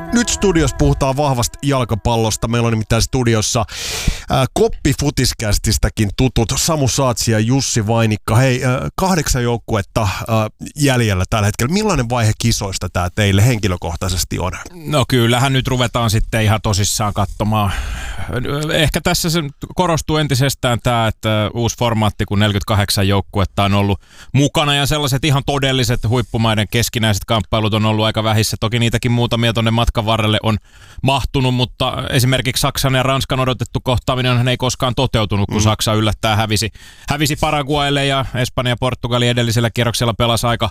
Nyt studiossa puhutaan vahvasti jalkapallosta. Meillä on nimittäin studiossa Koppi-futiskästistäkin tutut Samu Saatsi ja Jussi Vainikka. Hei, 8 joukkuetta jäljellä tällä hetkellä. Millainen vaihe kisoista tämä teille henkilökohtaisesti on? No kyllähän nyt ruvetaan sitten ihan tosissaan katsomaan. Ehkä tässä se korostuu entisestään tämä, että uusi formaatti, kun 48 joukkuetta on ollut mukana ja sellaiset ihan todelliset huippumaiden keskinäiset kamppailut on ollut aika vähissä. Toki niitäkin muutamia tuonne matkan varrelle on mahtunut, mutta esimerkiksi Saksan ja Ranskan odotettu kohtaaminen ei koskaan toteutunut, kun Saksa yllättää hävisi Paraguaylle ja Espanja ja Portugali edellisellä kierroksella pelasi aika...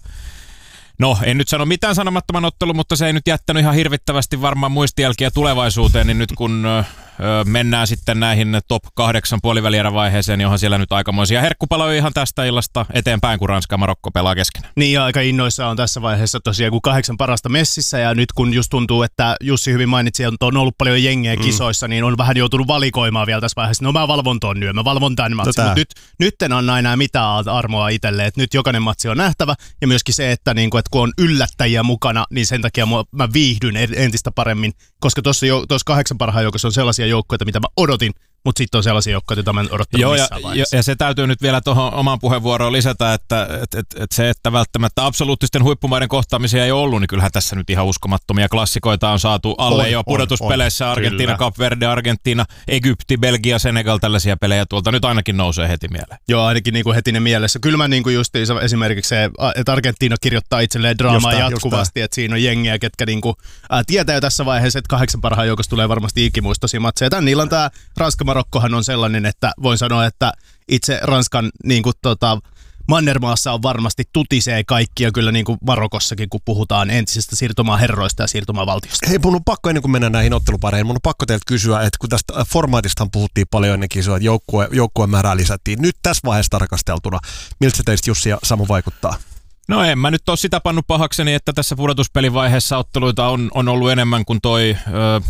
No, en nyt sano mitään sanomattoman ottelu, mutta se ei nyt jättänyt ihan hirvittävästi varmaan muistijälkiä tulevaisuuteen, niin nyt kun mennään sitten näihin top 8 puolivälierävaiheeseen, niin onhan siellä nyt aikamoisia herkkupaloja ihan tästä illasta eteenpäin, kun Ranska ja Marokko pelaa keskenään. Niin, ja aika innoissa on tässä vaiheessa tosiaan kun 8 parasta messissä, ja nyt kun just tuntuu, että Jussi hyvin mainitsi, että on ollut paljon jengiä kisoissa, niin on vähän joutunut valikoimaan vielä tässä vaiheessa. No mä valvon ton nyt, mä valvon tämän matsin, mutta nyt en anna enää mitään armoa itselle, että nyt jokainen matsi on nähtävä, ja myöskin se, että kun on yllättäjiä mukana, niin sen takia mä viihdyn entistä paremmin, koska tuossa 8 parhaan joukossa on sellaisia joukkoja, mitä mä odotin, mutta sitten on sellaisia joukkoja, joita mä en odottanut missään vaiheessa. Ja se täytyy nyt vielä tuohon omaan puheenvuoroon lisätä, että se, että välttämättä absoluuttisten huippumaiden kohtaamisia ei ollut, niin kyllähän tässä nyt ihan uskomattomia klassikoita on saatu alle jo pudotuspeleissä. Argentiina, Cape Verde, Argentiina, Egypti, Belgia, Senegal, tällaisia pelejä tuolta nyt ainakin nousee heti mieleen. Joo, ainakin niin kuin heti ne mielessä. Kyllä mä niin kuin justiinsa esimerkiksi se, että Argentiina kirjoittaa itselleen draamaa jatkuvasti, että siinä on jengiä, ketkä niin kuin, tietää jo tässä vaiheessa, että 8 parhaan joukossa tulee varmasti ikimuistoisia matseja. Tän illan tämä Ranska-Marokkohan on sellainen, että voin sanoa, että itse Ranskan niin kuin, Mannermaassa on varmasti tutisee kaikkia kyllä niin kuin Marokossakin, kun puhutaan entisistä siirtomaaherroista ja siirtomaavaltiosta. Hei, mun on pakko ennen kuin mennään näihin ottelupareihin, mun on pakko teiltä kysyä, että kun tästä formaatistahan puhuttiin paljon ennen kisoa, että joukkueen määrää lisättiin. Nyt tässä vaiheessa tarkasteltuna, miltä se teistä Jussi ja Samu vaikuttaa? No en mä nyt ole sitä pannut pahakseni, että tässä pudotuspelivaiheessa otteluita on ollut enemmän kuin toi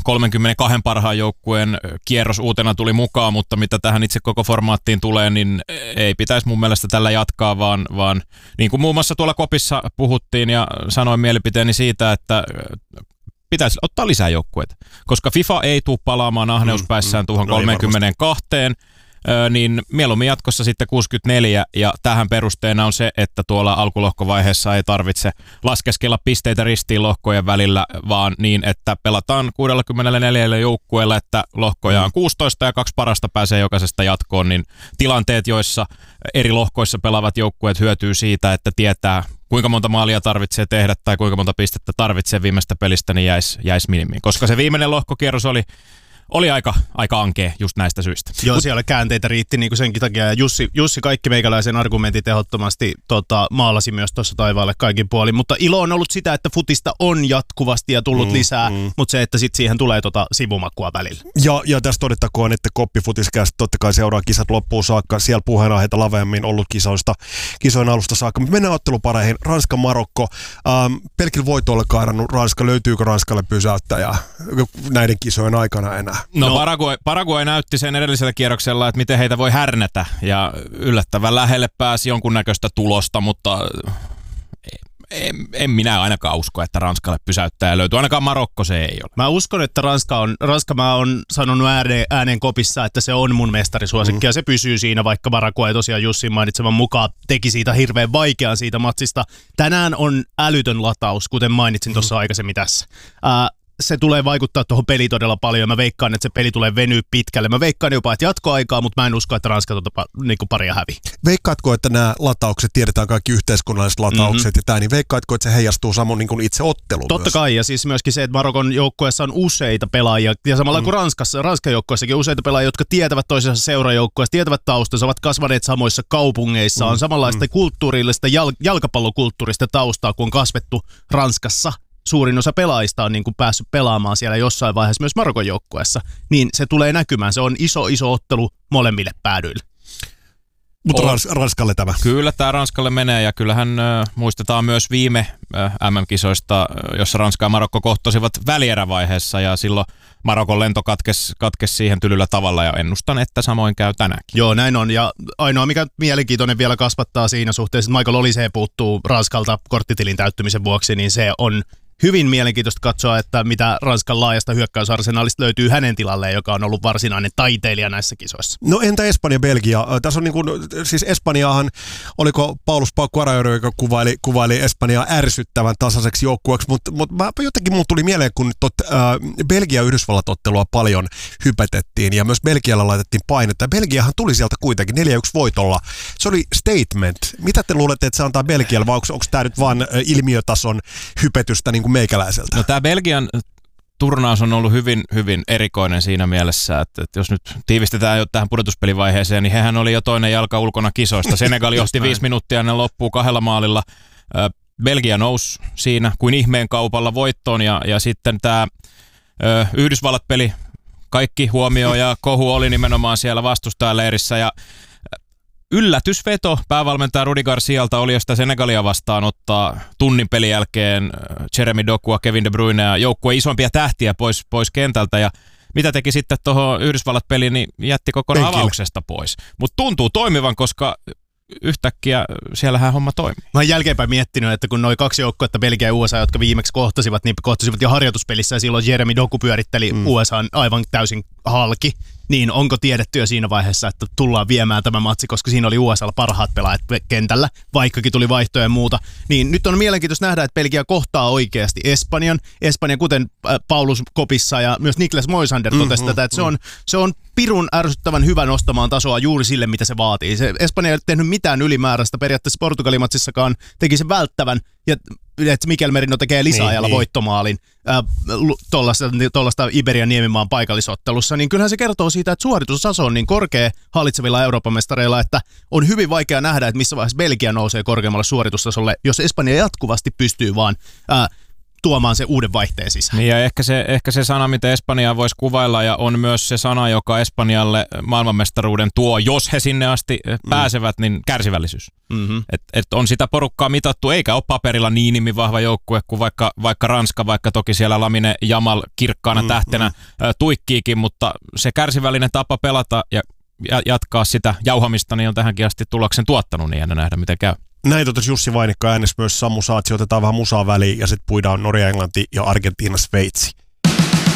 32 parhaan joukkueen kierros uutena tuli mukaan, mutta mitä tähän itse koko formaattiin tulee, niin ei pitäisi mun mielestä tällä jatkaa, vaan niin kuin muun muassa tuolla Kopissa puhuttiin ja sanoin mielipiteeni siitä, että pitäisi ottaa lisää joukkueita, koska FIFA ei tule palaamaan ahneuspäissään tuohon 32, niin mieluummin jatkossa sitten 64, ja tähän perusteena on se, että tuolla alkulohkovaiheessa ei tarvitse laskeskella pisteitä ristiin lohkojen välillä, vaan niin, että pelataan 64 joukkueella, että lohkoja on 16 ja 2 parasta pääsee jokaisesta jatkoon, niin tilanteet, joissa eri lohkoissa pelaavat joukkueet hyötyy siitä, että tietää, kuinka monta maalia tarvitsee tehdä tai kuinka monta pistettä tarvitsee viimeistä pelistä, niin jäisi minimiin, koska se viimeinen lohkokierros oli aika ankea just näistä syistä. Joo, siellä käänteitä riitti niin kuin senkin takia. Ja Jussi kaikki meikäläisen argumentit ehdottomasti maalasi myös tuossa taivaalle kaikin puolin. Mutta ilo on ollut sitä, että futista on jatkuvasti ja tullut lisää, mutta se, että sitten siihen tulee sivumakua välillä. Ja tässä todettakoon, että Koppi-futiskästä totta kai seuraa kisat loppuun saakka. Siellä puheenaiheita laveammin ollut kisojen alusta saakka. Mennään ottelupareihin. Ranska-Marokko. Pelkillä voitoilla kairannut Ranska. Löytyykö Ranskalle pysäyttäjä näiden kisojen aikana enää? No Paraguay näytti sen edellisellä kierroksella, että miten heitä voi härnätä, ja yllättävän lähelle pääsi jonkunnäköistä tulosta, mutta en minä ainakaan usko, että Ranskalle pysäyttää löytyy. Ainakaan Marokko se ei ole. Mä uskon, että Ranska mä oon sanonut ääneen Kopissa, että se on mun mestarisuosikki ja se pysyy siinä, vaikka Paraguay tosiaan Jussin mainitsevan mukaan teki siitä hirveän vaikean siitä matsista. Tänään on älytön lataus, kuten mainitsin tuossa aikaisemmin tässä. Se tulee vaikuttaa tuohon peliin todella paljon. Mä veikkaan, että se peli tulee venyä pitkälle. Mä veikkaan jopa, että jatkoaikaa, mutta mä en usko, että Ranska niinku paria hävi. Veikkaatko, että nämä lataukset, tiedetään kaikki yhteiskunnalliset lataukset ja tämä, niin veikkaatko, että se heijastuu samoin niin kuin itse otteluun? Totta kai, ja siis myöskin se, että Marokon joukkueessa on useita pelaajia, ja samalla kuin Ranskan joukkueessakin useita pelaajia, jotka tietävät toisensa seurajoukkueessa, tietävät taustansa, ovat kasvaneet samoissa kaupungeissa, on samanlaista kulttuurillista, jalkapallokulttuurista taustaa, kun on kasvettu Ranskassa. Suurin osa pelaajista on niin kuin päässyt pelaamaan siellä jossain vaiheessa myös Marokon joukkueessa, niin se tulee näkymään. Se on iso ottelu molemmille päädyille. Mutta Ranskalle tämä. Kyllä tämä Ranskalle menee, ja kyllähän muistetaan myös viime MM-kisoista, jossa Ranska ja Marokko kohtasivat välierävaiheessa, ja silloin Marokon lento katkesi siihen tylyllä tavalla, ja ennustan, että samoin käy tänäänkin. Joo, näin on, ja ainoa mikä mielenkiintoinen vielä kasvattaa siinä suhteessa, että Michael Olise puuttuu Ranskalta korttitilin täyttymisen vuoksi, niin se on hyvin mielenkiintoista katsoa, että mitä Ranskan laajasta hyökkäysarsenaalista löytyy hänen tilalleen, joka on ollut varsinainen taiteilija näissä kisoissa. No entä Espanja, Belgia? Tässä on niin kuin, siis Espanjaahan, oliko Paulus Paukkarajouri, joka kuvaili Espanjaa ärsyttävän tasaiseksi joukkueeksi, mutta jotenkin mun tuli mieleen, kun Belgia-Yhdysvallat-ottelua paljon hypätettiin ja myös Belgialla laitettiin painetta. Belgiahan tuli sieltä kuitenkin 4-1 voitolla. Se oli statement. Mitä te luulette, että se antaa Belgialle, vai onko tämä nyt vaan ilmiötason hypetystä niin kuin meikäläiseltä? No tämä Belgian turnaus on ollut hyvin, hyvin erikoinen siinä mielessä, että jos nyt tiivistetään jo tähän pudotuspelivaiheeseen, niin hehän oli jo toinen jalka ulkona kisoista. Senegal johti 5 minuuttia ennen loppuu 2 maalilla. Belgia nousi siinä kuin ihmeen kaupalla voittoon ja sitten tämä Yhdysvallat-peli, kaikki huomio ja kohu oli nimenomaan siellä vastustajaleirissä ja yllätysveto päävalmentaja Rudi Garcialta oli, josta Senegalia vastaan ottaa tunnin pelin jälkeen Jeremy Dokua, Kevin De Bruyne ja joukkueen isompia tähtiä pois kentältä ja mitä teki sitten tuohon Yhdysvallat-peliin, niin jätti kokonaan avauksesta pois. Mutta tuntuu toimivan, koska yhtäkkiä siellähän homma toimii. Mä oon jälkeenpäin miettinyt, että kun noi 2 joukkuetta, Belgia ja USA, jotka viimeksi kohtasivat, niin kohtasivat jo harjoituspelissä ja silloin Jeremy Doku pyöritteli USAn aivan täysin halki. Niin onko tiedetty jo siinä vaiheessa, että tullaan viemään tämä matsi, koska siinä oli USAlla parhaat pelaajat kentällä, vaikkakin tuli vaihtoja ja muuta. Niin nyt on mielenkiintoista nähdä, että Belgia kohtaa oikeasti Espanjan. Espanja, kuten Paulus Kopissa ja myös Niklas Moisander totesi tätä, että se on pirun ärsyttävän hyvä nostamaan tasoa juuri sille, mitä se vaatii. Espanja ei ole tehnyt mitään ylimääräistä. Periaatteessa Portugalimatsissakaan teki sen välttävän, ja että Mikel Merino tekee lisäajalla voittomaalin tuollaista Iberian niemimaan paikallisottelussa, niin kyllähän se kertoo siitä, että suoritustaso on niin korkea hallitsevilla Euroopan mestareilla, että on hyvin vaikea nähdä, että missä vaiheessa Belgia nousee korkeammalle suoritustasolle, jos Espanja jatkuvasti pystyy vaan tuomaan se uuden vaihteen sisään. Niin ja ehkä se sana, mitä Espanjaa voisi kuvailla, ja on myös se sana, joka Espanjalle maailmanmestaruuden tuo, jos he sinne asti pääsevät, niin kärsivällisyys. Mm-hmm. Et on sitä porukkaa mitattu, eikä ole paperilla niin nimivahva joukkue kuin vaikka Ranska, vaikka toki siellä Lamine Yamal kirkkaana tähtenä tuikkiikin, mutta se kärsivällinen tapa pelata ja jatkaa sitä jauhamista, niin on tähänkin asti tuloksen tuottanut, niin jännä nähdä, miten käy. Näin totesi Jussi Vainikka äänessä myös Sammu Saatsi, otetaan vähän musaa väliin ja sitten puidaan Norja, Englanti ja Argentiina, Sveitsi.